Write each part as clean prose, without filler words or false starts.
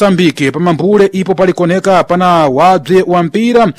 Moçambique pamambule ipo palikoneka pana wabzi wa mpira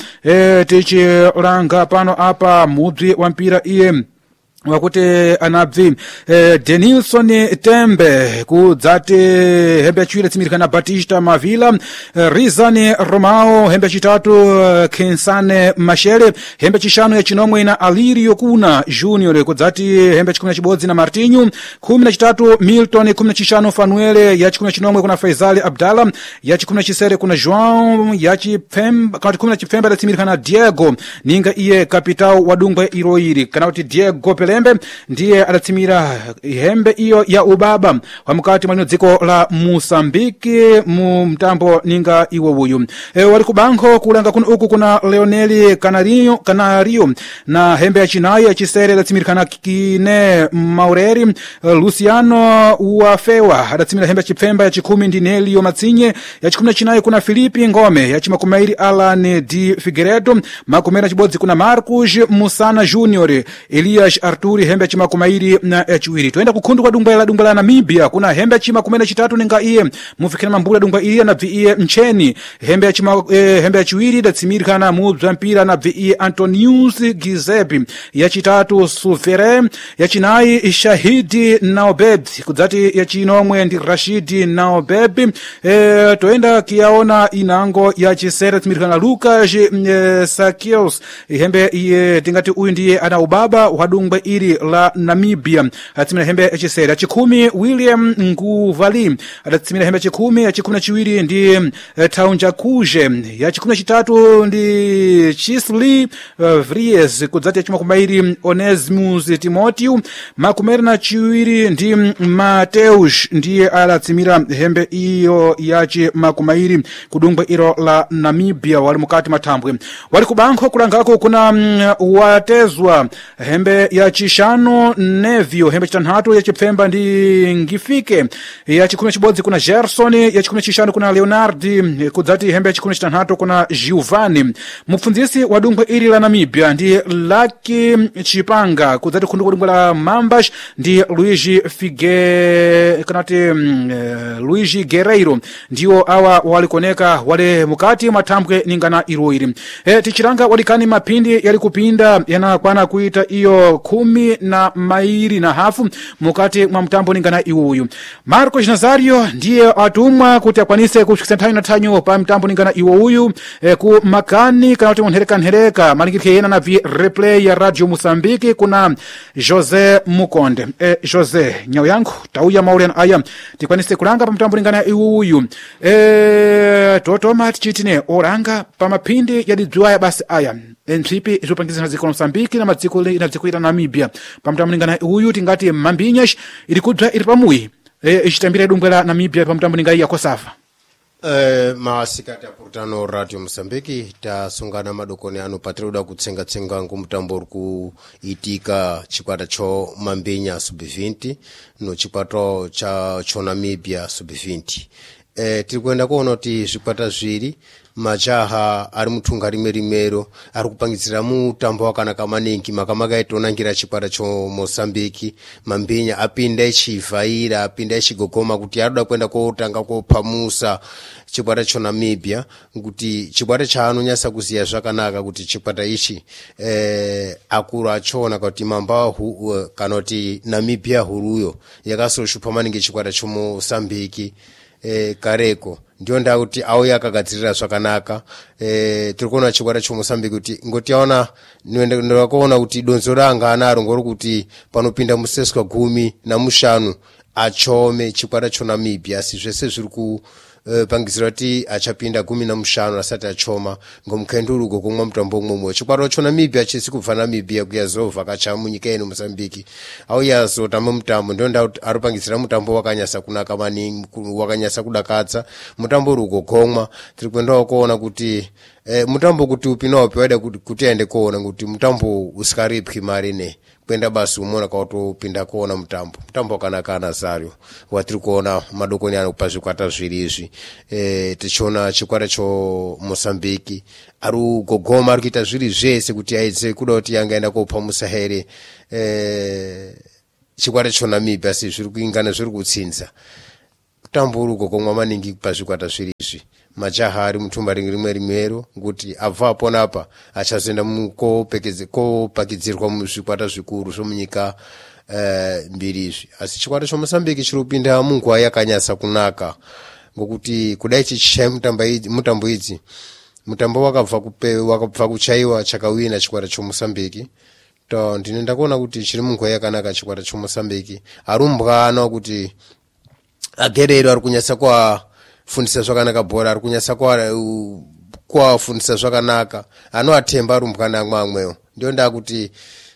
tichilanga pano apa mubzi wa mpira iye wakuti anabvi Denilson Tembe kudzati hembe yachiwiri tsimirikana Batista Mavila, Rizani Romao hembe yachitatu Kensane Mashele, hembe yachishanu yachinomwe na Alirio Kuna Junior kudzati hembe yachikumi na chibodzi na Martinho, 13 Milton, 15 Fanuele, yachikumi na chinomwe kuna Faisal Abdallah, yachikumi na chisere kuna João, yachipemba kana 10 chipemba yatsimirikana Diego ninga iye kapitao wadungwe iroiri kana kuti Diego Pele ndiye adatimira hembe iyo ya ubaba wa mkati mwa dziko la Mosambiki mu mtambo ninga iwo uyu wali kubanko kulanga kuno uku kuna Leonel Canario na hembe ya chinayi ya chisere adatimira Kine Maureri, Luciano Uafewa adatimira hembe ya chipemba ya chikumi ndi Nelio Matsinye, ya chikumi na chinayi kuna Filipe Ngome, ya chimakumairi Alan Di Figueiredo, makumena chibodzi kuna Marcos Musana Junior, Elias Arturi hembe chimakumairi na chiwiri. Tuenda kukhundu kwa dungwa la Namibia kuna hembe chimakumena chitatu ninga iye mufikira mambula dungwa iye na viie Mcheni, hembe chiwiri datsimirikana mubza mpira na viie Antonius Gizebi, ya chitatu Sufere, ya chinayi Shahidi Naobeb kudzati ya chinomwe ndi Rashidi Naobeb. Toenda kiaona inango ya chisere tsimirikana Lucas Sakios hembe iye tingati uyu ndiye ana ubaba wadungwa iri la Namibia atimira hembe echisera chikumi William Nguvali atimira hembe chikumi, ya chikumi na chiwiri ndi Taunja Kuje, ya chikumi na chitatu ndi Chisli Vries kudzati ya chimakumairi Onesimus Timoteo, makumeri na chiwiri ndi Mateus ndiye alatimira hembe iyo ya chimakumairi kudungwa iro la Namibia wali mukati matambwe. Wali kubanko kulangako kuna watezwa hembe ya chishano Nevio, hembe chitanhatu ya chipemba ndi Ngifike, ya chikumi na chibodzi kuna Gerson, ya chikumi na chishanu kuna Leonardi kudzati hembe ya chikumi na chitanhatu kuna Giovanni. Mupfunzisi wa dungwa iri la Namibia ndi Lucky Chipanga kudzati dungwa la Mambash ndi Luigi Guerreiro ndiwo awa walikoneka wale mukati matambwe ningana iroiri. Tichiranga walikani mapindi yali kupinda yanakwana kuita iyo 10 na hafu mukati mwa mtambo ningana iwuyu. Marcos Nazario ndiye atumwa kuti akwanise kufikisa nthawi na thanyo pa mtambo ningana iwuyu ku makani kana kuti nhereka malingirike yena na replay ya Radio Mosambiki kuna Jose Mukonde. Jose nyau yangu tauya maulena aya tikwanise kulanga pa mtambo ningana iwuyu totoma tichitine oranga pa mapindi yadidziwaya basi aya nthipi izopangiza na dziko la Mosambiki na madziko ila Namibia pamtambo ningana uyu tingati Mambinhas ili kudzwa ili pamuyi ichitambira dungwe la Namibia pamtambo ninga iya kosafa. Maasikati apurtano Radio Mosambiki tasungana madokoni ano patriuda kutsenga ngumutambo ku itika chikwata cho Mambinha sub-20 no chikwata cho Namibia sub-20. Tiri kuenda kuona kuti zvikwata zviri majaha ari mutunga rimero ari kupangidzira mutambo wakanaka maningi makamaka itonangira chikwata cho Mosambiki. Mambinha apinda ichivhaira apinda ichigogoma kuti aroda kuenda kotanga kopamusa chikwata cho Namibia kuti chikwata chaanonyasa kuziya zvakanaka kuti chikwata ichi akuru achona kuti mamba kana kuti Namibia huruyo yakasoshupa maningi chikwata cho Mosambiki kareko ndio nda kuti auya akagadzirira zvakanaka. Tiri kuona chikwata cho Mosambiki kuti ngoti aona ndoenda kuona kuti donzo ranga anaro ngoro kuti panopinda museswa 15 achome chikwata cho Namibia asi zvese zviri ku pangizira kuti achapinda 15 asati achoma ngomkhenduru gokomwa mutambo momwe. Chikwata cho Namibia chisi kubva Namibia kuyazova kachamunyika eno Mosambiki auya zotamba mutambo ndio nda arupangizira mutambo wakanyasa kunaka maningi wakanyasa kudakadza mutambo rugokomwa. Tiri kuenda kuona kuti mutambo kuti upinawo pwada kuti aende kuona kuti mutambo usikaripwi mari ne kwenda basi umona kautopinda kuona mutambo wakanaka Nazario watiri kuona madokoni ano pa zvikwata zviri izvi. Tichiona chikwata cho Mosambiki ari kugogoma ari kuita zviri zvese kuti aidze kuda kuti yangaenda kopamusa here chikwata cho Namibia asi zviri kuingana zviri kutsinza tamburuko komwe maningi pazvikwata zvirizvi majaha ari mutumba rimwe rimwero kuti abva ponapa achazenda kopakidzirwa muzvikwata zvikuru zvomunyika mbiri izvi. Asi chikwata choMozambique chiri kupinda munguva yakanyasa kunaka ngokuti kudai chichishaya mutambo idzi mutambo wakabva kuchaiwa chakawina chikwata choMozambique. Ndine ndakuona kuti chiri munguva yakanaka chikwata choMozambique. Arumbwana kuti agerero ari kunyasa kuafundisa zvakanaka bhora, ari kunyasa kuafundisa zvakanaka, anoatemba arumbwana amwewo. Ndio ndakuti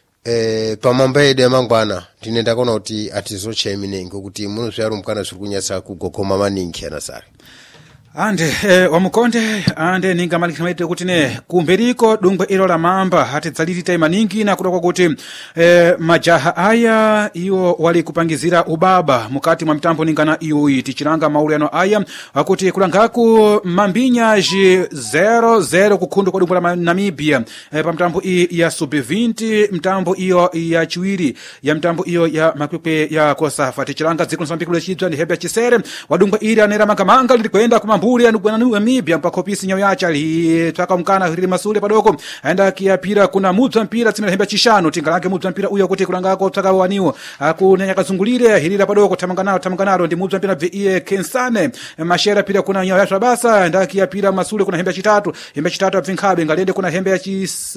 pamamba edu emangwana ndine ndakuona kuti atizochaya minenge kuti munozviarumbwana zviri kunyasa kugogoma maningi anasari. Ande wamukonde ande ninga malikina maite kuti ne kumberiko dungwe ilo la mamba hati dzaliti maningi na kutoka kuti majaha aya iyo wali kupangizira ubaba mukati mwa mitambo ningana iyo tichiranga maulano aya akuti kulangaku mambinya ji 0-0 kukundu kwa dungwe la Namibia pa mitambo ya sub-20 mitambo iyo ya chiwiri ya mitambo iyo ya makwekwe ya Kosafa tichiranga dziko Mozambique kule chidza ndi hebe chisere wadungwe ili anera mangamanga lilikwenda kumambu uli anugwana Namibia mpaka kopisi nyawo yacha litaka mkana hiri masule padoko aenda kiapira kuna mudza mpira tsimela hemba chishano tingalange mudza mpira uyo kuti kulangako tsaka waniwo akunenya kazungulire hirira padoko tamanganaro ndi mudza mpira ve Kensane mashera pira kuna nyawo yacha basa aenda kiapira masule kuna hemba chitatu abvinkhabe ngalende kuna hemba ya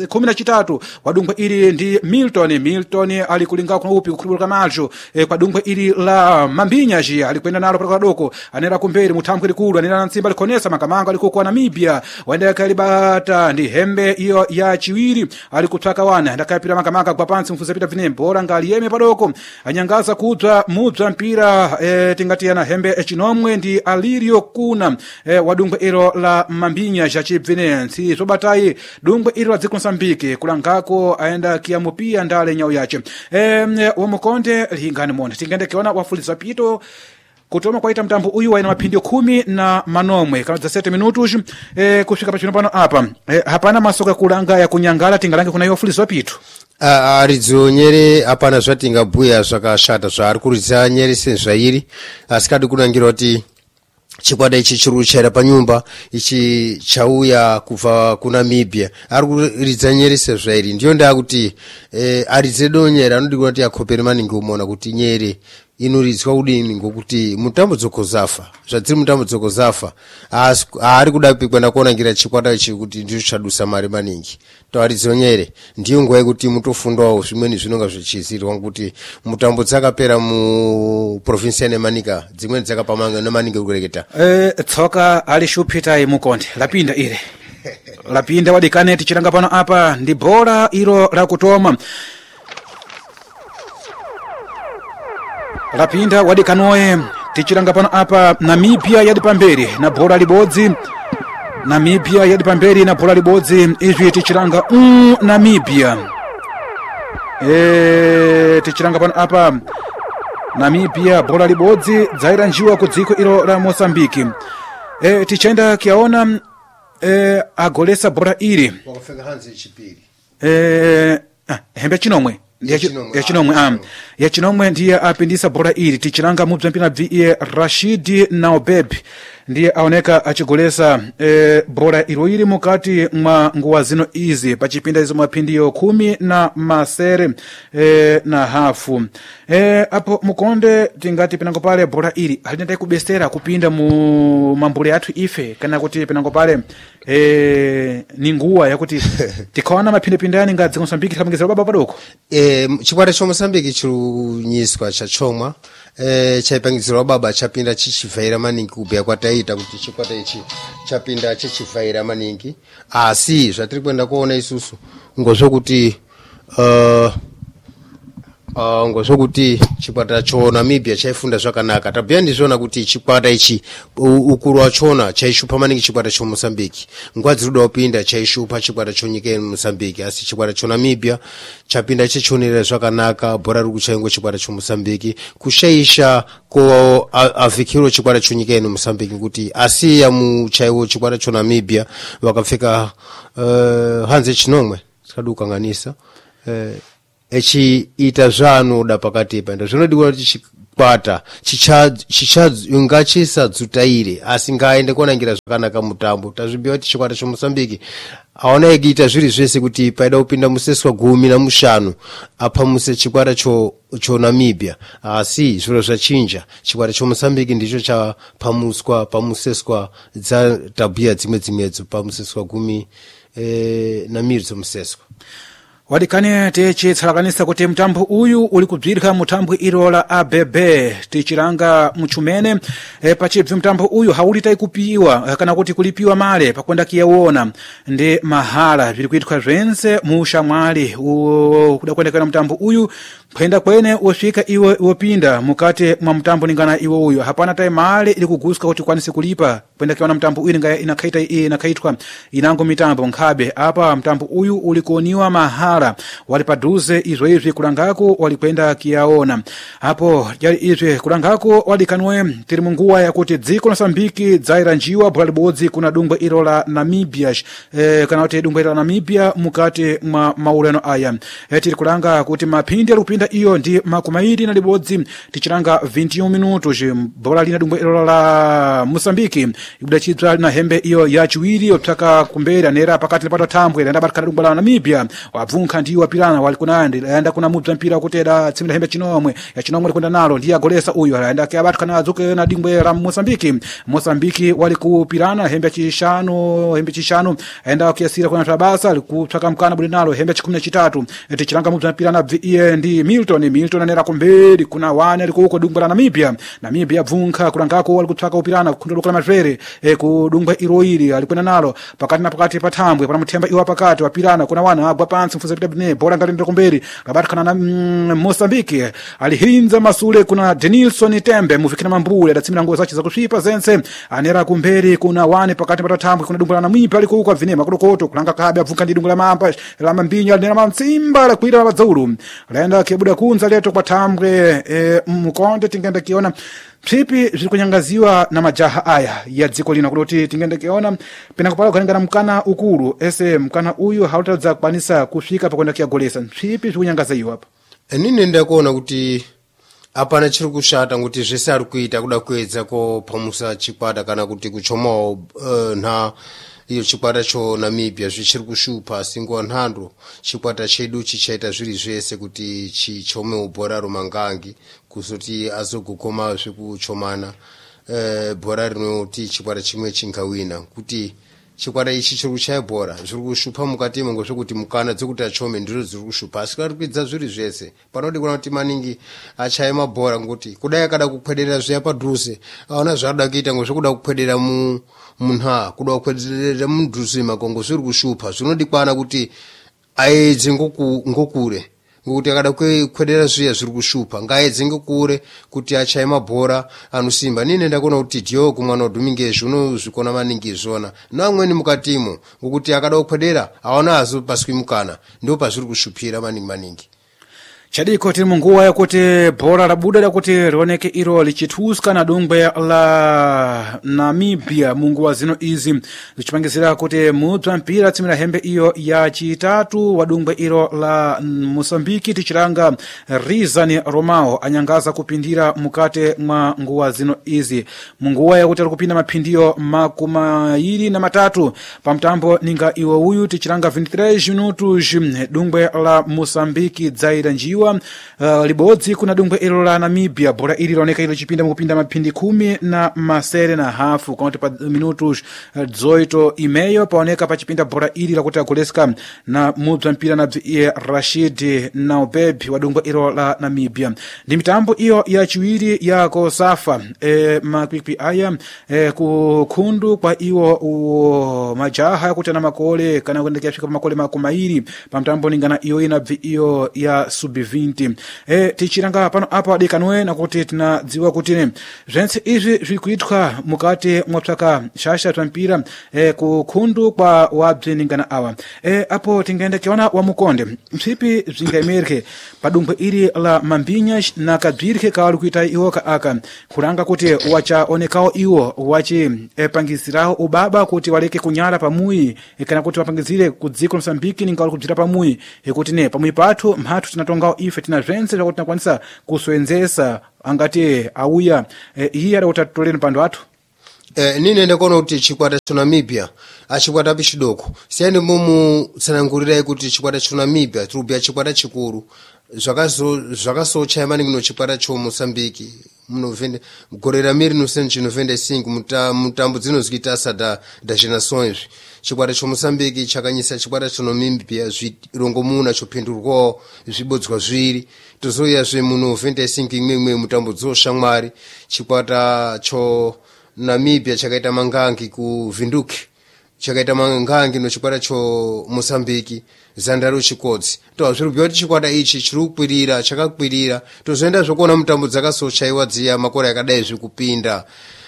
13 wadungwe ili ndi Milton alikulinga kuna upi kukubuluka macho kwa dungwe ili la Mambinya ji alikwenda nalo padoko anera kumberi mutambo likulu anera Simba likonesa makamanga alikuwa Namibia waenda kalibata ndi hembe iyo ya chiwiri alikutaka wana ndakapira makamanga kwa pansi mfuza pita vine bora ngaliyeme padoko anyangaza kudza mudza mpira tingatiana hembe chinomwe ndi Alirio kuna wadungwe ilo la Mambinya ja chibvine si sobatai dungwe ilo la dziko Mozambique kulangako aenda kiamupia ndale nyawo yache wamukonde lingani mone tingende kiona wafuliza pito kutoma kwaita mtambo uyu waina mapindi 10 kama za 7 minutos kufika pachino pano apa hapana masoka kulanga ya kunyangala tingalange kuna yofulizo pitu aridzo nyere apana zvatingabuya zvakashata zvaari kuridza nyere sezvairi asikadi kunangira kuti chikwata ichi chiri kuchaira panyumba ichi chauya kubva kuNamibia ari kuridza nyere sezvairi. Ndiyo ndakuti aridze donyera anodikwa kuti akopere maningi umaona kuti nyere inoridzwa kudini ngokuti mutambo dzokozafa zvadziri mutambo dzokozafa ari kuda kwenda kuonangira chikwata ichi kuti ndicho chadusa mari maningi tawaridzo nyere ndiyo nguva yekuti mutofundawo zvimweni zvinonga zvichizirwa kuti mutambo dzakapera mu province yaNemanika dzimweni dzakapamanga nemaningi kureketa tsoka ali shupita mukonde lapinda ile lapinda wadikane tichiranga pano apa ndi bora ilo la kutoma lapinda wadikanoe tichiranga pano apa Namibia yadi pamberi na bora libodzi Namibia yadi pamberi na bora libodzi izvi tichiranga Namibia tichiranga pano apa Namibia bora libodzi dzaira njiwa ku dziko ilo la Mozambique tichenda kiaona agolesa bora ili wakafika hanzi chipiri hembe chinomwe ya chinomwe ndiye apindisa bora ili tichiranga mudza mpina ve Rashid Naobeb ndiye aoneka achigolesa bora ilo ili mukati mwa nguwa zino izi pachipinda izo mapindiyo 10 na hafu apo mukonde tingati pinango pale bora ili alinenda kubestera kupinda mu mambule athu ife kana kuti pinango pale ni nguwa yakuti tikaona mapindepindani nga dziko Mozambique kamangeza baba padoko chikwata cha Mozambique chirunyiswa chachomwa chaipangizirwa baba chapinda chichivhaira maningi kubhuya kwataita kuti chikwata ichi chapinda chichivhaira maningi asi zvatiri kuenda kuona isusu ngozvokuti ngozvokuti chikwata cho Namibia chaifunda zvakanaka tabhuya ndizvona kuti chikwata ichi ukuru wachona chaishupa maningi chikwata cho Mozambique nguva dziri kuda kupinda chaishupa chikwata cho nyika yeMozambique asi chikwata cho Namibia chapinda chichionera zvakanaka bhora riri kuchaingwa chikwata cho Mozambique kushaisha ko avhikiro chikwata cho nyika yeMozambique kuti asiya muchaiwo chikwata cho Namibia vakapfeka hanze chinomwe sikadukanganisa echi ita zvanoda pakati pa ndozvinodiwa kuti chikwata ngachisadzuteire asi ngaende konangira zvakanaka mutambo. Tazviziva kuti chikwata choMozambique aona kuita zviri zvese kuti paida kupinda museswa 15 apamuse chikwata cho Namibia, asi zviro zvachinja. Chikwata choMozambique ndicho chapamuswa pamuseswa dza tabia dzimwedzo pamuseswa 10 na miri dzomuseswa. Wadikane tichitsalakanisa kuti mtambo uyu uli kubzirika mutambo ilo la ABB tichiranga mchumene pachibvi mtambo uyu haulita kupiwa kana kuti kulipiwa male pakwenda kiyawona ndi mahala vili kuitwa zvense mushamwali kudakwendekana mtambo uyu kwenda kwene usvika iwe wopinda mukate mwa mtambo ningana iwe uyu hapana tai male ili kuguska kuti kwanise kulipa kwenda kiona mtambo uyu inakaitwa inango mitambo nkhabe apa mtambo uyu ulikoniwa mahala wali paduze izvi kulangako walikwenda kiyaona hapo jali izvi kulangako walikanwe tiri munguwa ya kuti dziko la Mozambique dzairanjiwa bwala libodzi kuna dungwe ilo la Namibia kana kuti dungwe la Namibia mukate mwa mauleno aya tiri kulanga kuti mapindi alupinda iyo ndi makumairi na libodzi tichiranga 21 minutos bwala lina dungwe ilo la Mozambique ibudachitwa na hembe iyo ya chiwiri otaka kumbera nera pakati pato tambwe lenda batkana dungwe la Namibia wabvunka ndiwa pirana walikunandi laenda kuna mudza mpira kuteda tsimira hembe chinomwe ya chinomwe likwenda nalo ndiya golesa uyu laenda kiabatkana azuke na dingwe la Mozambique walikupirana hembe chishano aenda kiasira kuna tabasa alikutaka mkana buli nalo hembe 13 tichiranga mudza mpira na VE ndi Milton anera kumberi kuna wane aliko dungwe la Namibia bvunka kulangako walikutaka upirana kunduluka mavere kudungwe iroiri alikwenda nalo pakati patambwe pana muthemba iwa pakati wapirana kuna wana agwa pansi mfuza bine bora ngalenda kumberi labatkana na Mozambique alihinza masule kuna Denilson Tembe mufikina mambule adatsimira nguo zachi za kushipa zense anera kumberi kuna wane pakati patambwe kuna dungwe la Namibia aliko kwa vine makodokoto kulanga kabe avuka ndi dungwe la mamba la mambinyo nera mamsimba la kuira la dzulu laenda kebuda kunza leto kwa tambwe mkonde tingenda kiona Tripi zilikunyangaziwa na majaha aya ya dziko lina kuti tingende kiona pena kupala kukanengana mkana ukulu mkana uyu hautadza kupanisa kufika pakwenda kiagolesa tripi zilikunyangaziwa hapa nini ndakuona kuti apana chiri kushata kuti zvese ari kuita kuda kuedza ko pamusa chikwata kana kuti kuchomawo na iyo chikwata cho Namibia zvichiri kushupa singo nhando chikwata chedu chichaita zviri zvese kuti chichome ubhora romangangi kusoti azogukoma zvekuchomana bhora rinoti chikwata chimwe chingawina kuti chikwata ichi chiri kuchaya bhora zviri kushupa mukati mongo zvekuti mukana dzekuti achome ndiro dziri kushupa asi kari kuidza zviri zvese panodi kuona kuti maningi achaya mabhora ngokuti kudai akada kukwedera zviya padhuze aona zvaada kuita ngozvekuda kukwedera munha kuda kukwedera mudhuze makongo zviri kushupa zvinodikwana kuti aedze ngokure ngokuti akada kwedera zviya zviri kushupa ngaedze ngokure kuti achaye mabhora anosimba nini ndakuona kuti Diogo mwana waDominguez unozvikona maningi zvona namweni mukatimo ngokuti akada kukwedera aona azo paswi mukana ndo pazviri kushupira maningi chadiko tiri munguwa yakuti bhora labuda lakuti rioneke iro lichituska na dungwe la Namibia munguwa zino izi lichipangizira kuti mudza mpira tsimira hembe iyo ya chitatu wa dungwe iro la Mozambique tichiranga Rizani Romao anyangaza kupindira mukate mwa nguwa zino izi munguwa yakuti alikupinda mapindio 23 pamtambo ninga iwo uyu tichiranga 23 minutos dungwe la Mozambique dzairanjiwa libodzi kuna dungwe ilo la Namibia bora ili laoneka ilo chipinda mukupinda mapindi 10.5 kwa pa minutos 18 imeyo paoneka pa chipinda bora ili la kuti agoleska na mudza mpira na Rashid Naobebi wa dungwe ilo la Namibia ndi mitambo iyo ya chiwiri ya kosafa makwikwi aya kukundu kwa iwo majaha kuti na makole kana kuendekea fika pa makole makumairi pa mtambo ningana iyo ina iyo ya sub-20 tichiranga pano apa dekanwe na kuti tinadziwa kuti zvense izvi zvikuitwa mukati mwapsaka shasha twampira kukundu kwa wabziningana awa apo tingaenda kiona wa mukonde msipi zvingaemerke padungwe iri la Mambinhas na kabzirike kawali kuita iwo aka kuranga kuti wachaonekao iwo wachi pangiziraho ubaba kuti waleke kunyala pamui kana kuti wapangizire kudziko Mozambique ningawali kubzira pamui kuti ne pamui pathu mhathu tinatongao ife tina zvense zvakuti tinakwanisa kuswenzesa angati auya iye adauta toleni pando athu. Nine ndakona kuti chikwata cha Namibia achikwata pichidoko siyani mumu tsanangurirai kuti chikwata cha Namibia turubia chikwata chikuru zvakasocha maningi no chikwata cho Mozambique munovende gorera miri no 1995 mutambo dzinozwita sada das nações chikwata cha Mozambique chakanyisa chikwata cha Namibia zvirongomuna chopindurwa zvibodzwa zviri tozoya zve muno 95 imwe mutambo dzoshamwari chikwata cho Namibia chakaita mangangi ku Vinduki chakaita mangangi no chikwata cho Mozambique Zandaro Chikodzi to zvirubyo kuti chikwata ichi chiri kukwirira chakakwirira tozoenda zvokona mutambo dzakasochaiwa dziya makore akadai zvekupinda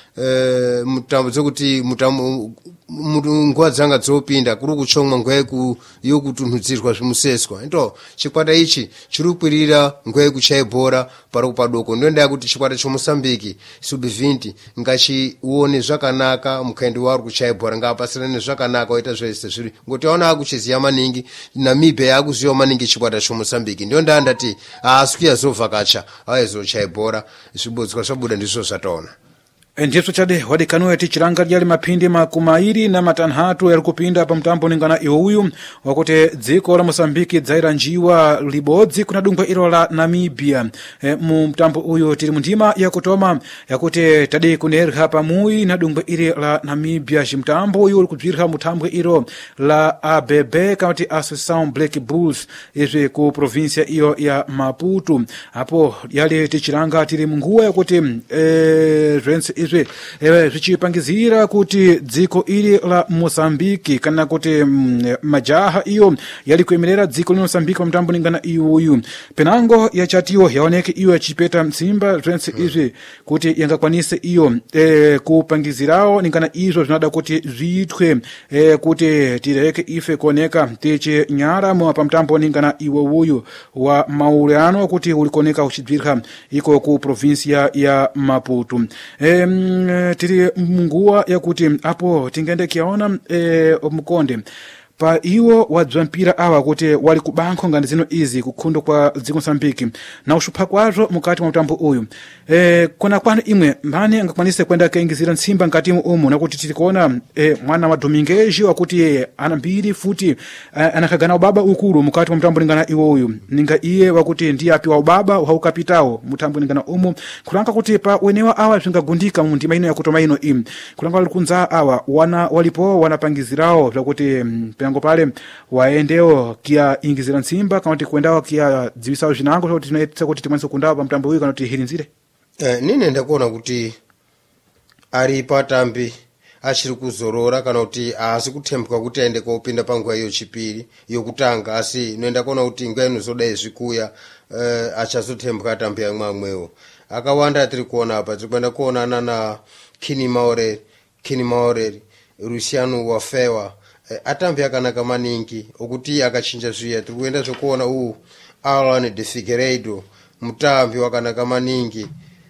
mutambo dzokuti mutambo nguva dzanga dzopinda kuri kuchomwa nguva yokutunhudzirwa zvimuseswa ndo chikwata ichi chiri kukwirira nguva yekuchaya bhora pari padoko ndoenda kuti chikwata cha Mozambique sub-20 ngachione zvakanaka mukaindi wari kuchaya bhora ngapasirane zvakanaka oita zvese zviri ngoti aona akuchiziya maningi Namibia yakuziva maningi chikwata cha Mozambique ndio ndandati aswi azovhakacha aizochaya bhora zvibodzwa zvabuda ndizvo zvataona. Nditso chade wadikanu tichiranga lyali maphindi makumairi na matanhatu yari kupinda pa mtambo ningana iwoyu wakuti dziko la Mozambique dzairanjiwa libodzi kuna dungwe ilo la Namibia mu mtambo uyu tiri mundima yakutoma yakuti tadi kunerha pamui na dungwe ili la Namibia chimtambo uyu uri kubzirha mutambwe ilo la ABB kauti Association Black Bulls izvi ku provincia iyo ya Maputo hapo yali tichiranga tiri munguwa yakuti zvense izvi zvichipangizira kuti dziko ili la Mozambique kana kuti majaha iyo yali kuemerera dziko la Mozambique pa mtambo ningana iyoyu penango yachatiyo yaoneke iyo yachipeta mtsimba zvense izvi kuti yangakwanise iyo kupangizirawo ningana izvo zvinada kuti zviitwe kuti tireke ife kuoneka tiche nyara pa mtambo ningana iwoyu wa maulano kuti ulikoneka uchibvirha iko ku provincia ya Maputo. Tiri munguwa yakuti apo tingende kiaona mukonde pa iwo wadzwampira awa kuti wali kubanko ngani zino izi kukhundo kwa dziko Mozambique na ushupha kwazo mukati mwa mtambo uyu kuna kwano imwe mbani angakwanise kwenda kaingizira nsimba ngati umu nakuti tikuona mwana wa Domingues wakuti ana mbiri futi anakagana ubaba ukulu mukati mwa mtambo ningana iwo uyu ninga iye wakuti ndiye api wa ubaba wa ukapitao mtambo ningana umu kulanga kuti pa wenewa awa zvingagundika mu ndima ino yakutoma ino im kulanga walikunza awa wana walipo wanapangizirao vyakuti penango pale waendeo kia ingizira nsimba kana kuti kuendawo kia dziwisao zvinango kuti tinoetsa kuti timwanise kundawo pa mtambo uyu kana kuti hirinzire. Nine ndakuona kuti ari patambi achiri kuzorora kana kuti asi kutembuka kuti aende kopinda panguva iyo chipiri yokutanga asi noenda kuona kuti nguva inozodai zvikuya achazotembuka atambi amwewo akawanda tiri kuona apa tiri kuenda kuonana na Kini Maoreri Luciano Wafewa atambi akanaka maningi okuti akachinja zviya tiri kuenda zvokuona Alan de Figueiredo mutambi wakanaka maningi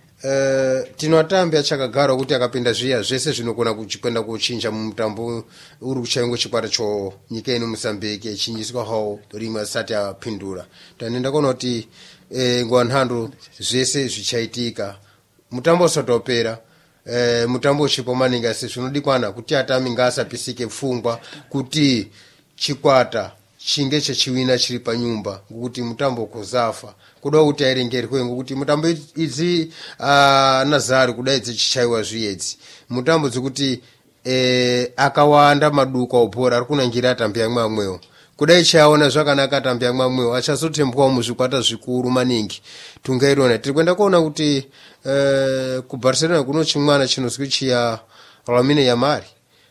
tino atambi achakagara kuti akapinda zviya zvese zvinokona kuchikwenda kuchinja mumutambo uri kuchaingo chikwata cho nyika ino Mozambique chinyiswa hawo rimwe asati apindura tanenda kuona kuti nguva nhando zvese zvichaitika mutambo usatopera mutambo uchipo maningi asi zvinodikwana kuti atambi ngasapisike pfungwa kuti chikwata chinge chechiwina chiri panyumba ngokuti mutambo kuzafa kuda kuti airengerwe ngokuti mutambo idzi nazari kudai dzichichaiwa zviyedzi mutambo dzekuti akawanda maduka obhora ari kunangira atambi amwewo kudai chaona zvakanaka atambi amwewo achazotembwa muzvikwata zvikuru maningi tungairona tiri kuenda kuona kuti ku Barcelona kuno chimwana chinozwi chiya Lamine Yamal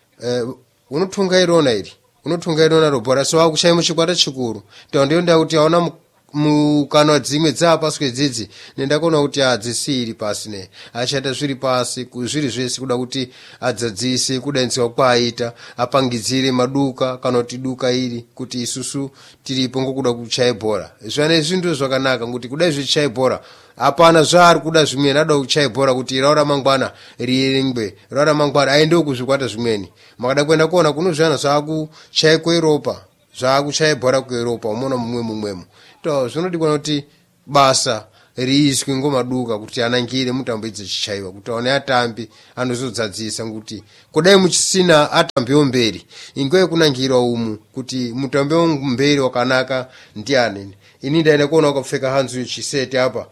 unotungairona iri unotungairona robhora so akushaya muchikwata chikuru ndonda kuti aona mukana dzimwe dzapaswe dzidzi nenda kuona kuti adzisiri pasi ne achata zviri pasi kuzviri zvese kuda kuti adzadzise kudainzwa kwaita apangidzire maduka kana kuti duka iri kuti isusu tiripo ngokuda kuchaya bhora zvane zvintu zvakanaka kuti kudai zvichaya bhora apana zvari kuda zvimwe nada kuchaya bhora kuti raura mangwana riyengwe raura mangwana aende kuzvikwata zvimweni makada kuenda kuona kunozvana zvakuchaya kuEuropa zvakuchaya bhora kuEuropa umona mumwemo to zvinodikwana kuti basa riiswe ngomaduka kuti anangire mutambo idzi chichaiwa kuti aone atambi anozodzadzisa kuti kudai muchisina atambiwo mberi ingwe kunangirwa umu kuti mutambo mberi wakanaka ndiani. Ini ndaenda kuona wakapfeka hanzu chisete apa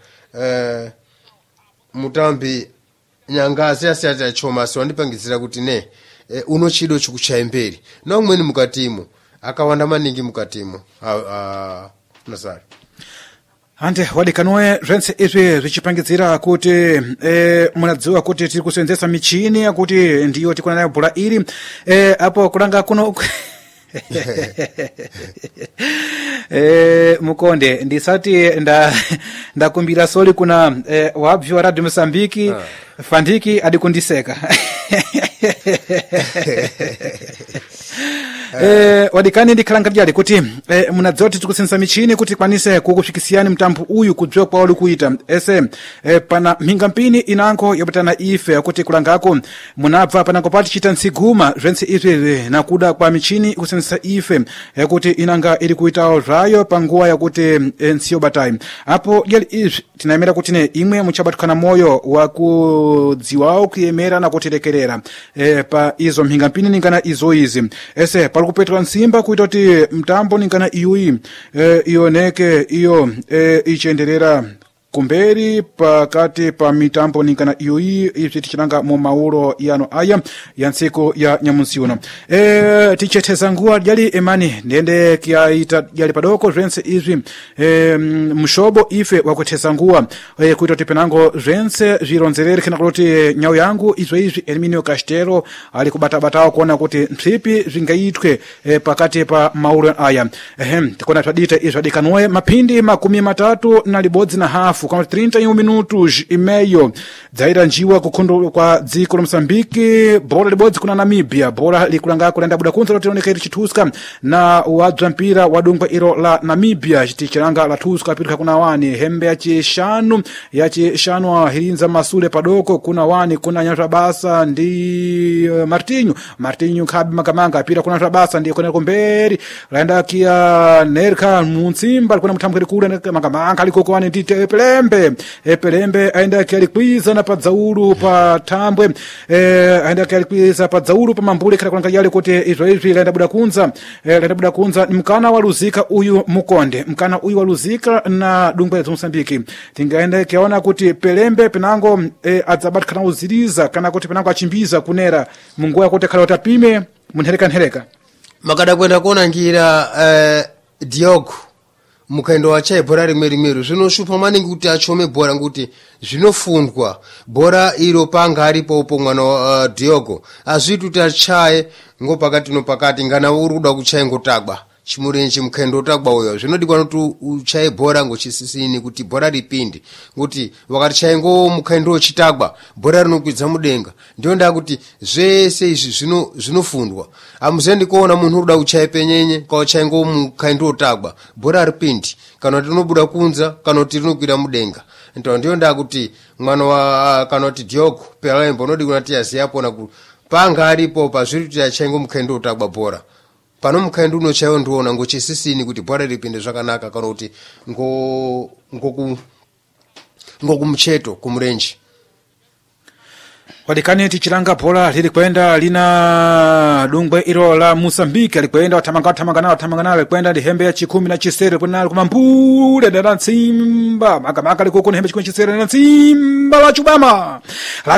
mutambi Nyangazi asati achoma so andipangidzira kuti ne uno chido chikuchaya mberi na umweni mukatimo akawanda maningi mukatimo Nazari ande wadikanoe zvense izvi zvichipangidzira kuti munadziwa kuti tiri kusenzesa michini yakuti ndiyo tikuna nayo bhora iri apo kulanga kuno Mukonde ndisati ndakumbira soli kuna wabvi wa Radio Msambiki Fandiki adikundiseka wadikani ndikhalangadiyali kuti munadziwa kuti tikusenza michini kuti kwanise kukusvikisiyani mtambo uyu kudziwa kwa uli kuita ese pana mhinga mpini inanko yopatana ife kuti kulangako munabva panango pati chita nsiguma zvense izvi nakuda kwa michini kusenza ife kuti inanga ili kuita zvayo panguwa yakuti nsiyo batai apo yali izvi tinayemera kuti ne imwe muchabatukana moyo wa kudziwawo kuyemera na kutirekerera pa izo mhinga mpini ningana izo izi ese pali kupetra nsimba kuita kuti mtambo ningana iyuyi ioneke iyo ichenderera kumberi pakati pa mitambo ningana iyuyi izvi tichinanga mu maulo yano aya ya ntsiku ya nyamunsiuno ticheteza nguwa dyali emani ndende kiaita dyali padoko zvense izvi mshobo ife wakuteza nguwa kuita kuti penango zvense zvironzerere kana kuti nyau yangu izvi Herminio Castelo ali kubatabatawo kuona kuti mtsipi zvingaitwe pakati pa maulo aya tikona twadita izvi adikanoe mapindi 33.5 kama 30 minutos e meio dzaira njiwa kukhundu kwa dziko la Msambiki bora libodzi kuna Namibia bora likulanga kulenda buda kunza lotioneka iri chituska na wadzwa mpira wadungwa iro la Namibia chitichiranga la tuska pirika kuna wani hembe ya chishanu hirinza masule padoko kuna wani kuna Nyarabasa ndi Martinho kabi makamanga pira kuna Nyarabasa ndi kuna kumberi laenda kia nerka munsimba kuna mtambo kule makamanga aliko kwa ni Pelembe aenda kia likwiza na padzaulu pa tambwe aenda kia likwiza padzaulu pa mambule kana kuna yale kuti izvi laenda buda kunza ni mkana wa Luzika uyu Mukonde mkana uyu wa Luzika na dungwe za Msambiki tingaenda kiaona kuti Pelembe penango adzabati kana uziriza kana kuti penango achimbiza kunera mungu ya kuti kala utapime munhereka makada kwenda kuona ngira Diogo mukaendo wachaye bhora rimwe zvinoshupa maningi kuti achome bhora nguti zvinofundwa bhora iro panga aripo mwana Diogo azvitu kuti achaye ngopakati nopakati ngana uruda kuchaye ngotagwa chimurenje mukaendo otagwa uyo zvinodikwa kuti uchaye bhora ngochisisini kuti bhora ripinde kuti wakati chaye ngo mukaendo ochitagwa bhora rinokwidza mudenga ndio nda kuti zvese izvi zvinofundwa amuzendi kuona munhu uruda kuchaye penyenye kwa chaye ngo mukaendo otagwa bhora ripindi kana tinobuda kunza kana tinokwira mudenga ndio nda kuti mwana wa kana kuti Diogo Pelembe unodikwa kuti asiyapo na panga aripo pazviri kuti achaye ngo mukaendo otagwa bhora pano mukaendo unochayo ndiona ngochisisini kuti bhora ripinde zvakanaka kana kuti ngokumucheto kumurenje wadikani tichilanga bhora lili kwenda lina dungwe ilo la Mosambiki alikwenda watamangana alikwenda ndi hembe ya 10 na chisere kuna kumambule na nsimba makamaka liko kuna hembe 10 chisere na nsimba la Chubama